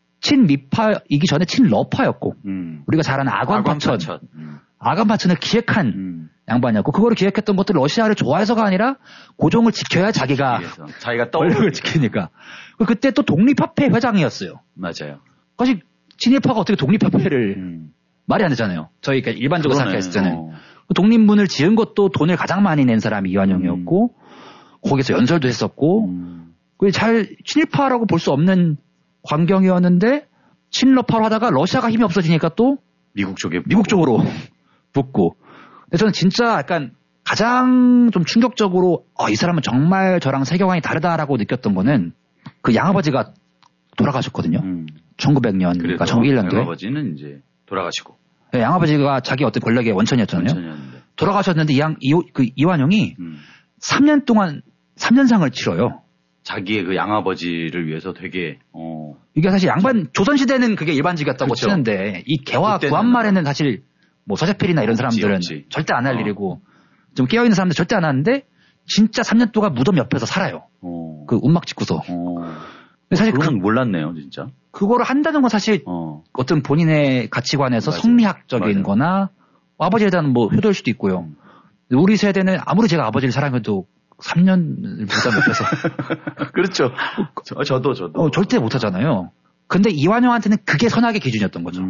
친미파이기 전에 친러파였고 우리가 잘 아는 아관파천. 아관파천을 기획한 양반이었고 그거를 기획했던 것도 러시아를 좋아해서가 아니라 고종을 지켜야 자기가 권력을 지키니까. 그때 또 독립협회 회장이었어요. 맞아요. 사실 친일파가 어떻게 독립협회를 말이 안 되잖아요. 저희가 일반적으로 생각했을 때는. 독립문을 지은 것도 돈을 가장 많이 낸 사람이 이완용이었고 거기서 연설도 했었고 그게 잘 친일파라고 볼 수 없는 광경이었는데 친러파로 하다가 러시아가 힘이 없어지니까 또 미국 쪽으로 붙고. 근데 저는 진짜 약간 가장 좀 충격적으로 이 사람은 정말 저랑 세계관이 다르다라고 느꼈던 거는 그 양아버지가 돌아가셨거든요. 1900년, 그러니까 1901년도에. 양아버지는 이제 돌아가시고. 네, 양아버지가 자기 어떤 권력의 원천이었잖아요. 돌아가셨는데 이완용이 3년 동안 3년상을 치러요. 자기의 그 양아버지를 위해서 되게 이게 사실 양반 조선시대는 그게 일반직이었다고 그쵸. 치는데 이 개화 구한말에는 사실 뭐 서재필이나 이런 사람들은 없지. 절대 안 할 일이고 좀 깨어있는 사람들 절대 안 하는데 진짜 3년 동안 무덤 옆에서 살아요. 그 운막 짓고서. 사실 그건 몰랐네요, 진짜. 그거를 한다는 건 사실 어떤 본인의 가치관에서 맞아. 성리학적인 맞아. 거나 아버지에 대한 뭐 효도일 수도 있고요. 우리 세대는 아무리 제가 아버지를 사랑해도 3년을 무덤 옆에서. 그렇죠. 저도. 절대 못 하잖아요. 근데 이완용한테는 그게 선악의 기준이었던 거죠.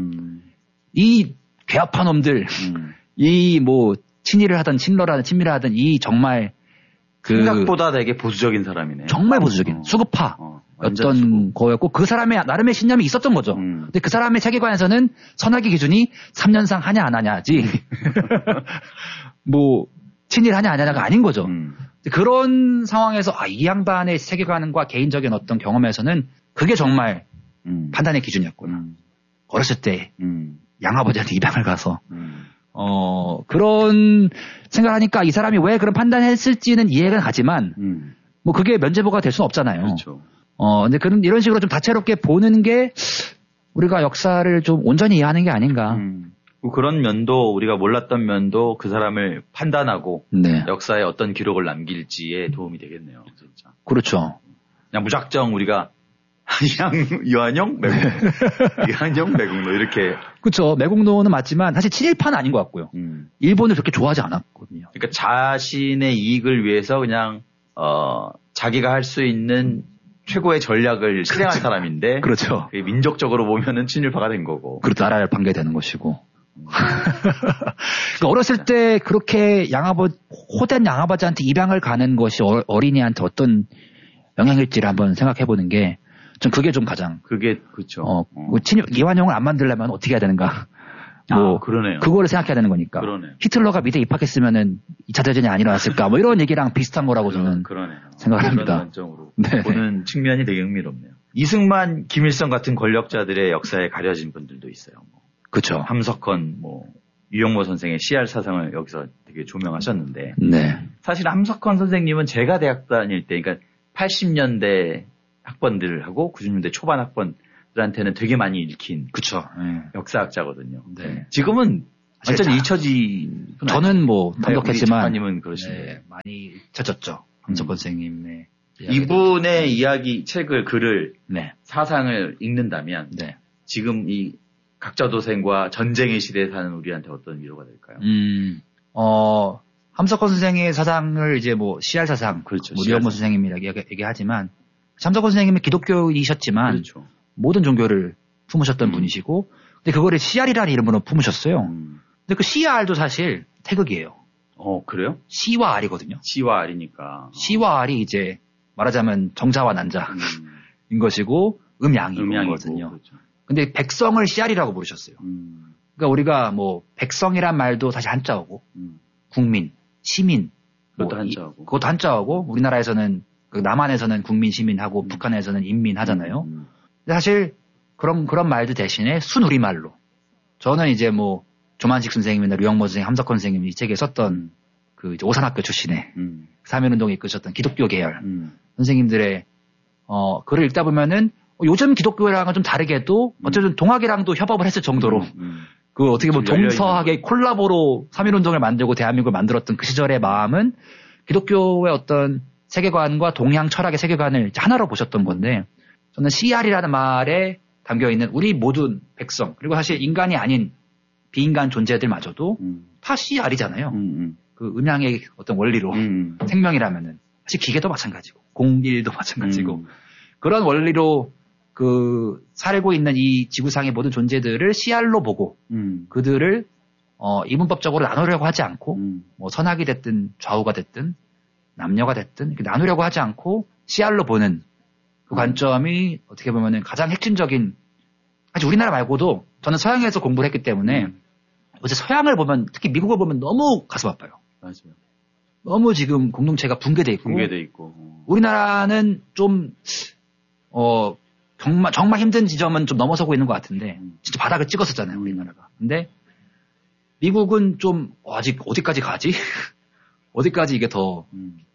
이 괴합한 놈들, 이 뭐 친일을 하든 친러라든 친미를 하든 이 정말 생각보다 되게 보수적인 사람이네. 정말 보수적인 수구파. 어떤 거였고 그 사람의 나름의 신념이 있었던 거죠. 근데 그 사람의 세계관에서는 선악의 기준이 3년상 하냐 안 하냐지 뭐 친일 하냐 안 하냐가 아닌 거죠. 그런 상황에서 이 양반의 세계관과 개인적인 어떤 경험에서는 그게 정말 판단의 기준이었구나. 어렸을 때 양아버지한테 입양을 가서 그런 생각하니까 이 사람이 왜 그런 판단을 했을지는 이해가 가지만 뭐 그게 면죄부가 될 수는 없잖아요. 그렇죠. 근데 이런 식으로 좀 다채롭게 보는 게 우리가 역사를 좀 온전히 이해하는 게 아닌가. 그런 면도 우리가 몰랐던 면도 그 사람을 판단하고 네. 역사에 어떤 기록을 남길지에 도움이 되겠네요. 진짜. 그렇죠. 그냥 무작정 우리가 이완용, 매국노 이렇게. 그렇죠. 매국노는 맞지만 사실 친일파는 아닌 것 같고요. 일본을 그렇게 좋아하지 않았거든요. 그러니까 자신의 이익을 위해서 그냥 자기가 할 수 있는 최고의 전략을 실행한 그렇죠. 사람인데 그렇죠. 민족적으로 보면은 친일파가 된 거고. 그렇죠. 나라를 반개되는 것이고. 그러니까 어렸을 때 그렇게 호된 양아버지한테 입양을 가는 것이 어린이한테 어떤 영향일지를 한번 생각해 보는 게 전 그게 좀 가장. 그게 그렇죠. 이완용을 안 만들려면 어떻게 해야 되는가. 뭐 그러네요. 그거를 생각해야 되는 거니까. 그러네요. 히틀러가 미대 입학했으면은 2차 대전이 안 일어났을까 뭐 이런 얘기랑 비슷한 거라고 저는 그러네요. 생각을 합니다. 관점으로 보는 측면이 되게 흥미롭네요. 이승만, 김일성 같은 권력자들의 역사에 가려진 분들도 있어요. 그렇죠. 함석헌, 유영모 선생의 CR 사상을 여기서 되게 조명하셨는데, 네. 사실 함석헌 선생님은 제가 대학 다닐 때, 그러니까 80년대 학번들하고 90년대 초반 학번들한테는 되게 많이 읽힌, 그렇죠. 네. 역사학자거든요. 네. 지금은 완전히 잊혀진. 저는 담독했지만, 작가님은 그러신데 네, 많이 잊혀졌죠. 함석헌 선생님의. 이분의 이야기, 글을, 네. 사상을 읽는다면, 네. 지금 이 각자도생과 전쟁의 시대에 사는 우리한테 어떤 위로가 될까요? 함석헌 선생의 사상을 이제 CR 사상, 그렇죠. 유영모 선생님이라고 얘기하지만, 함석헌 선생님은 기독교이셨지만, 그렇죠. 모든 종교를 품으셨던 분이시고, 근데 그거를 CR이라는 이름으로 품으셨어요. 근데 그 CR도 사실 태극이에요. 그래요? C와 R이거든요. C와 R이니까. C와 R이 이제 말하자면 정자와 난자인 것이고, 음양인 거거든요. 그렇죠. 근데 백성을 CR이라고 부르셨어요. 그러니까 우리가 백성이란 말도 사실 한자어고, 국민, 시민. 그것도 한자어고. 그것도 한자어고, 우리나라에서는, 남한에서는 국민, 시민하고, 북한에서는 인민 하잖아요. 근데 사실, 그런 말들 대신에 순우리말로. 저는 이제 조만식 선생님이나 류영모 선생님, 함석헌 선생님이 이 책에 썼던 이제 오산학교 출신의 3.1운동을 이끄셨던 기독교 계열 선생님들의, 글을 읽다 보면은 요즘 기독교랑은 좀 다르게도 어쨌든 동학이랑도 협업을 했을 정도로 어떻게 보면 동서학의 콜라보로 3.1운동을 만들고 대한민국을 만들었던 그 시절의 마음은 기독교의 어떤 세계관과 동양 철학의 세계관을 하나로 보셨던 건데 저는 CR이라는 말에 담겨있는 우리 모든 백성 그리고 사실 인간이 아닌 비인간 존재들마저도 다 CR이잖아요. 그 음양의 어떤 원리로 생명이라면은 사실 기계도 마찬가지고 공일도 마찬가지고 그런 원리로 살고 있는 이 지구상의 모든 존재들을 CR로 보고, 그들을, 이분법적으로 나누려고 하지 않고, 선악이 됐든, 좌우가 됐든, 남녀가 됐든, 이렇게 나누려고 하지 않고, CR로 보는 그 관점이 어떻게 보면은 가장 핵심적인, 사실 우리나라 말고도 저는 서양에서 공부를 했기 때문에, 어제 서양을 보면, 특히 미국을 보면 너무 가슴 아파요. 맞아요. 너무 지금 공동체가 붕괴돼 있고. 우리나라는 좀, 정말 힘든 지점은 좀 넘어서고 있는 것 같은데, 진짜 바닥을 찍었었잖아요, 우리나라가. 근데, 미국은 좀, 아직 어디까지 가지? 어디까지 이게 더,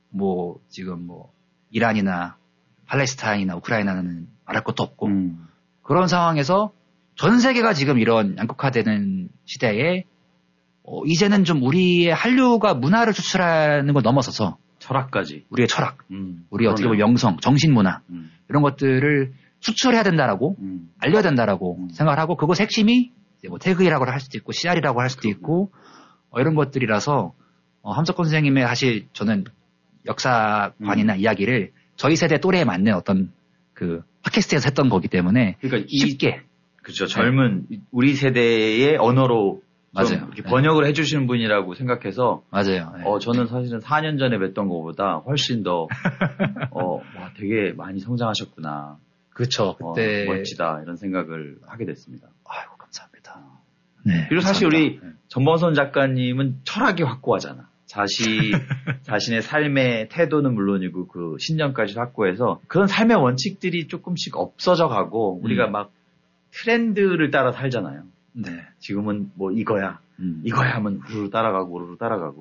지금 이란이나 팔레스타인이나 우크라이나는 말할 것도 없고, 그런 상황에서 전 세계가 지금 이런 양극화되는 시대에, 이제는 좀 우리의 한류가 문화를 추출하는 걸 넘어서서, 철학까지. 우리의 철학, 우리의 어떻게 보면 영성, 정신문화, 이런 것들을 수출해야 된다라고, 알려야 된다라고 생각을 하고, 그것의 핵심이 이제 태극이라고 할 수도 있고, CR이라고 할 수도 있고, 이런 것들이라서, 함석헌 선생님의 사실 저는 역사관이나 이야기를 저희 세대 또래에 맞는 어떤 팟캐스트에서 했던 거기 때문에, 그러니까 쉽게. 그렇죠. 젊은, 우리 세대의 언어로 맞아요. 이렇게 번역을 해주시는 분이라고 생각해서. 맞아요. 저는 사실은 4년 전에 뵀던 것보다 훨씬 더, 되게 많이 성장하셨구나. 그렇죠. 그때. 멋지다. 이런 생각을 하게 됐습니다. 아이고, 감사합니다. 네. 그리고 사실 우리 전범선 작가님은 철학이 확고하잖아. 자신의 삶의 태도는 물론이고 그 신념까지 확고해서 그런 삶의 원칙들이 조금씩 없어져 가고 우리가 막 트렌드를 따라 살잖아요. 네. 지금은 이거야. 이거야 하면 우르르 따라가고.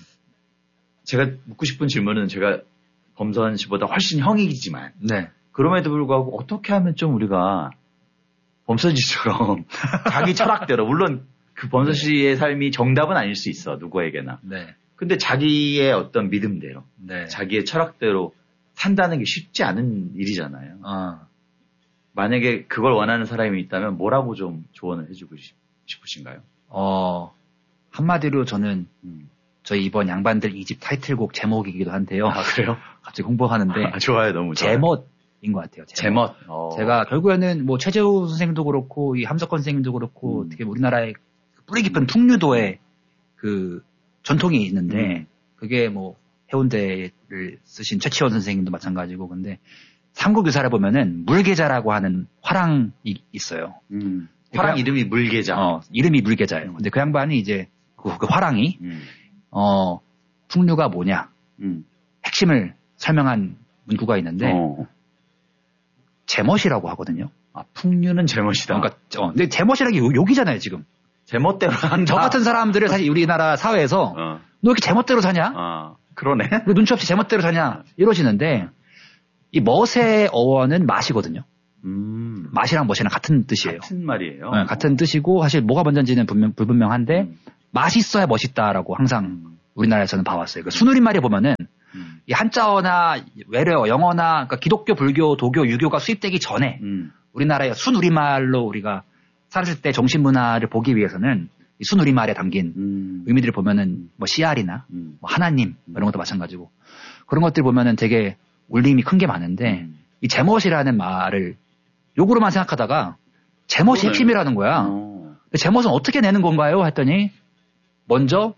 제가 묻고 싶은 질문은 제가 범선 씨보다 훨씬 형이지만. 네. 그럼에도 불구하고 어떻게 하면 좀 우리가 범선 씨처럼 자기 철학대로 물론 그 범선 씨의 삶이 정답은 아닐 수 있어 누구에게나. 네. 근데 자기의 어떤 믿음대로, 네. 자기의 철학대로 산다는 게 쉽지 않은 일이잖아요. 만약에 그걸 원하는 사람이 있다면 뭐라고 좀 조언을 해주고 싶으신가요? 한마디로 저는 저희 이번 양반들 2집 타이틀곡 제목이기도 한데요. 아, 그래요? 갑자기 홍보하는데. 좋아요, 너무 좋아요. 제멋인 것 같아요. 제멋. 제가 결국에는 최재우 선생님도 그렇고, 이 함석헌 선생님도 그렇고, 어떻게 우리나라의 뿌리 깊은 풍류도의 전통이 있는데, 그게 해운대를 쓰신 최치원 선생님도 마찬가지고, 근데 삼국유사를 보면은 물계자라고 하는 화랑이 있어요. 화랑 이름이 물계자. 이름이 물계자예요. 근데 그 양반이 이제 그 화랑이 풍류가 뭐냐 핵심을 설명한 문구가 있는데 제멋이라고 하거든요. 아, 풍류는 제멋이다. 그러니까, 근데 제멋이라는 게 욕이잖아요, 지금. 제멋대로 한다. 저 같은 사람들을 사실 우리나라 사회에서 너 이렇게 제멋대로 사냐? 그러네. 너 눈치 없이 제멋대로 사냐? 이러시는데 이 멋의 어원은 맛이거든요. 맛이랑 멋이랑 같은 뜻이에요. 같은 말이에요. 네, 같은 뜻이고 사실 뭐가 먼저인지는 불분명한데 맛있어야 멋있다라고 항상 우리나라에서는 봐왔어요. 그 순우리말에 보면은 이 한자어나 외래어, 영어나 그러니까 기독교, 불교, 도교, 유교가 수입되기 전에 우리나라의 순우리말로 우리가 살았을 때 정신문화를 보기 위해서는 이 순우리말에 담긴 의미들을 보면은 뭐 씨알이나 뭐 하나님 이런 것도 마찬가지고 그런 것들 보면은 되게 울림이 큰 게 많은데 이 제멋이라는 말을 욕으로만 생각하다가 제멋이 핵심이라는 거야. 제멋은 어떻게 내는 건가요? 했더니 먼저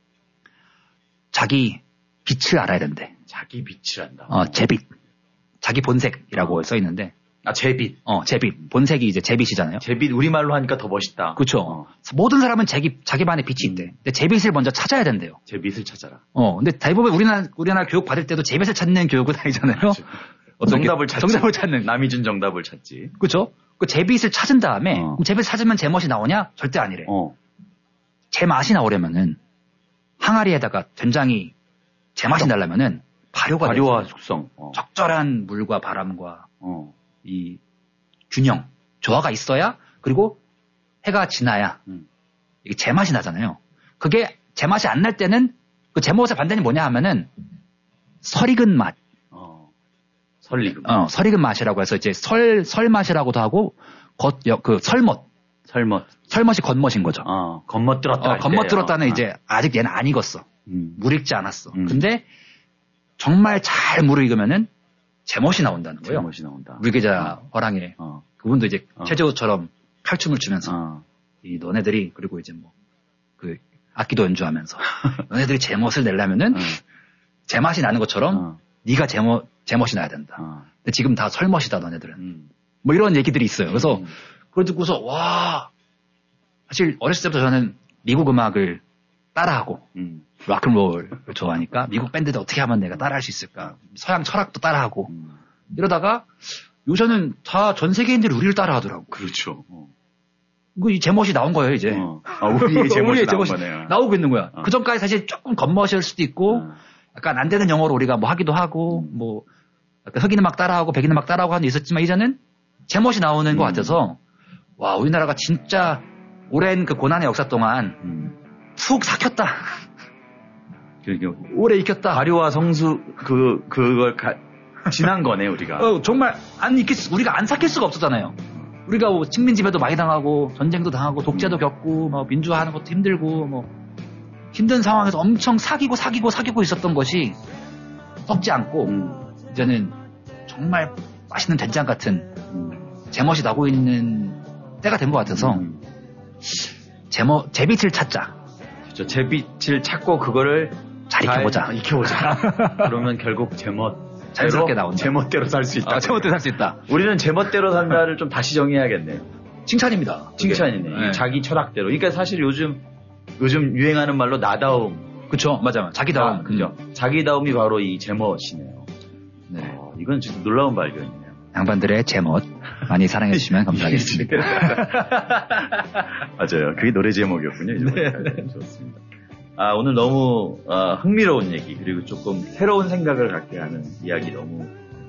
자기 빛을 알아야 된대. 자기 빛을 안다. 제빛. 자기 본색이라고 써 있는데. 제빛. 제빛. 본색이 이제 제빛이잖아요. 제빛 우리말로 하니까 더 멋있다. 그렇죠. 모든 사람은 자기만의 빛이 있대. 근데 제빛을 먼저 찾아야 된대요. 제빛을 찾아라. 근데 대부분 우리나라 교육 받을 때도 제빛을 찾는 교육을 다니잖아요. 정답을 찾는. 남이 준 정답을 찾지. 그렇죠. 그 제빛을 찾은 다음에 그럼 제빛을 찾으면 제멋이 나오냐? 절대 아니래. 제맛이 나오려면은 항아리에다가 된장이 제맛이 나려면은 발효와 숙성. 적절한 물과 바람과 이 균형, 조화가 있어야 그리고 해가 지나야 이게 제맛이 나잖아요. 그게 제맛이 안 날 때는 그 제멋의 반대는 뭐냐 하면은 설익은 맛. 설익은. 설익은 맛이라고 해서 이제 설맛이라고도 하고 설멋이 겉멋인 거죠. 겉멋들었다. 겉멋들었다는 이제 아직 얘는 안 익었어. 물 익지 않았어. 근데 정말 잘 물을 익으면은 제멋이 나온다는 거예요. 제멋이 나온다. 물계자 허랑에 그분도 이제 최재우처럼 칼춤을 추면서 이 너네들이 그리고 이제 뭐 그 악기도 연주하면서 너네들이 제멋을 내려면은 제맛이 나는 것처럼 네가 제멋이 나야 된다. 근데 지금 다 설멋이다 너네들은. 뭐 이런 얘기들이 있어요. 그래서 그걸 듣고서 와 사실 어렸을 때부터 저는 미국 음악을 따라하고 락앤롤을 좋아하니까 미국 밴드들 어떻게 하면 내가 따라할 수 있을까? 서양 철학도 따라하고 이러다가 요새는 다 전 세계인들이 우리를 따라하더라고. 그렇죠. 이 제멋이 나온 거예요 이제. 우리의 제멋이 나온 거네요. 나오고 있는 거야. 그 전까지 사실 조금 겉멋일 수도 있고 약간 안 되는 영어로 우리가 뭐 하기도 하고 뭐 약간 흑인 음악 따라하고 백인 음악 따라하고 하는 게 있었지만 이제는 제멋이 나오는 것 같아서 와 우리나라가 진짜 오랜 그 고난의 역사 동안 푹 삭혔다. 오래 익혔다. 발효와 성수 그걸 지난 거네 우리가. 정말 우리가 안 삭힐 수가 없었잖아요. 우리가 뭐 식민지배도 많이 당하고 전쟁도 당하고 독재도 겪고 뭐 민주화하는 것도 힘들고 뭐 힘든 상황에서 엄청 사귀고 있었던 것이 썩지 않고 이제는 정말 맛있는 된장 같은 제멋이 나고 있는 때가 된 것 같아서 제빛을 찾자. 그렇죠. 제빛을 찾고 그거를 잘 익혀보자. 그러면 결국 자연스럽게 나온다. 제멋대로 살 수 있다. 제멋대로 살 수 있다. 우리는 제멋대로 산다를 좀 다시 정의해야겠네요. 칭찬입니다. 칭찬이네. 네. 자기 철학대로. 그러니까 사실 요즘 유행하는 말로 나다움. 그쵸, 맞아요. 자기다움. 그죠. 자기다움이 바로 이 제멋이네요. 네. 이건 진짜 놀라운 발견이네요. 양반들의 제멋 많이 사랑해주시면 감사하겠습니다. 맞아요. 그게 노래 제목이었군요. 네. 좋습니다. 오늘 너무 흥미로운 얘기 그리고 조금 새로운 생각을 갖게 하는 이야기 너무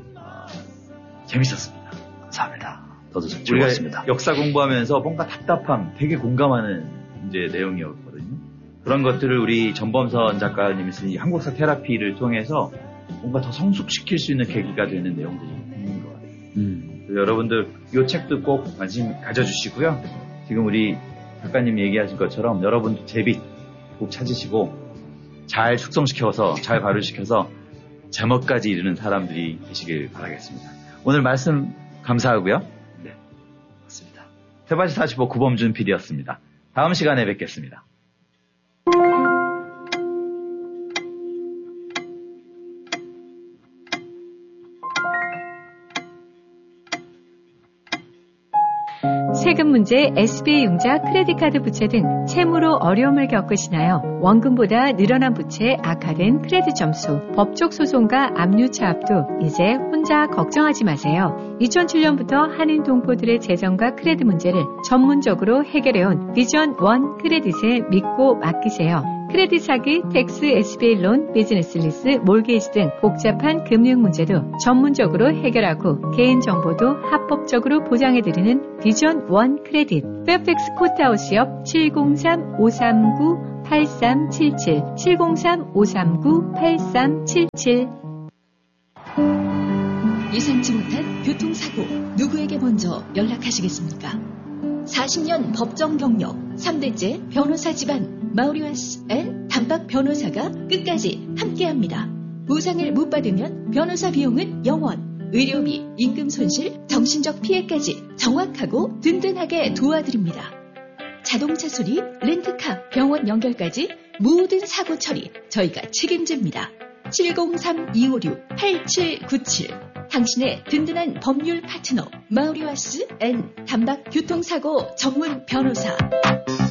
재밌었습니다. 감사합니다. 저도 즐거웠습니다. 우리가 역사 공부하면서 뭔가 답답함 되게 공감하는 이제 내용이었거든요. 그런 것들을 우리 전범선 작가님이 쓴 이 한국사 테라피를 통해서 뭔가 더 성숙시킬 수 있는 계기가 되는 내용들이 있는 것 같아요. 여러분들 이 책도 꼭 관심 가져주시고요. 지금 우리 작가님이 얘기하신 것처럼 여러분도 제빛 꼭 찾으시고 잘 숙성시켜서 잘 발효시켜서 제멋까지 이르는 사람들이 되시길 바라겠습니다. 오늘 말씀 감사하고요. 네, 맞습니다. 세바시 45 구범준 PD였습니다. 다음 시간에 뵙겠습니다. 세금 문제, SBA 융자, 크레딧카드 부채 등 채무로 어려움을 겪으시나요? 원금보다 늘어난 부채, 악화된 크레딧 점수, 법적 소송과 압류 차압도 이제 혼자 걱정하지 마세요. 2007년부터 한인 동포들의 재정과 크레딧 문제를 전문적으로 해결해온 비전 원 크레딧에 믿고 맡기세요. 크레딧 사기, 텍스, SBA 론, 비즈니스 리스, 몰게이지 등 복잡한 금융 문제도 전문적으로 해결하고 개인정보도 합법적으로 보장해드리는 비전 원 크레딧. 페어팩스 코트하우스 옆 703-539-8377 703-539-8377. 예상치 못한 교통사고, 누구에게 먼저 연락하시겠습니까? 40년 법정 경력, 3대째 변호사 집안 마우리와스 앤 단박 변호사가 끝까지 함께합니다. 보상을 못 받으면 변호사 비용은 0원, 의료비, 임금 손실, 정신적 피해까지 정확하고 든든하게 도와드립니다. 자동차 수리, 렌트카, 병원 연결까지 모든 사고 처리 저희가 책임집니다. 703-256-8797 당신의 든든한 법률 파트너 마우리와스 앤 단박 교통사고 전문 변호사.